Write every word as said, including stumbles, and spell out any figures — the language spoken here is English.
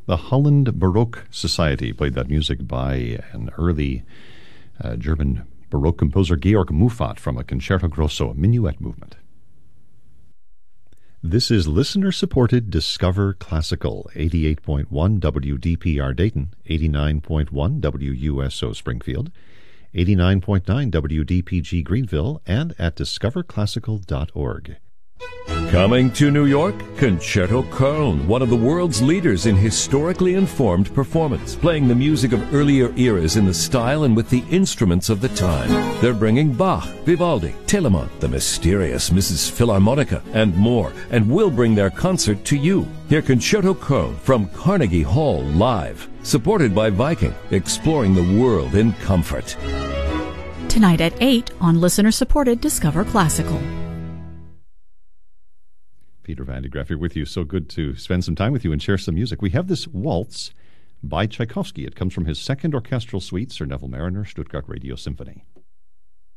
The Holland Baroque Society played that music by an early uh, German Baroque composer, Georg Muffat, from a Concerto Grosso, a minuet movement. This is listener-supported Discover Classical, eighty-eight point one W D P R Dayton, eighty-nine point one W U S O Springfield, eighty-nine point nine W D P G Greenville, and at discover classical dot org. Coming to New York, Concerto Köln, one of the world's leaders in historically informed performance, playing the music of earlier eras in the style and with the instruments of the time. They're bringing Bach, Vivaldi, Telemann, the mysterious Missus Philharmonica, and more, and will bring their concert to you. Hear Concerto Köln from Carnegie Hall live, supported by Viking, exploring the world in comfort. Tonight at eight on listener-supported Discover Classical. Peter Van de Graaff here with you. So good to spend some time with you and share some music. We have this waltz by Tchaikovsky. It comes from his second orchestral suite, Sir Neville Mariner, Stuttgart Radio Symphony.